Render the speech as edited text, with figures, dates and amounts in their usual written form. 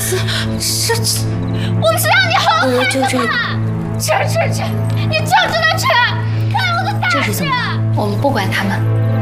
我只要你好好看就这里。 去，你就知道去！看我的胆识！ 这是怎么了？我们不管他们。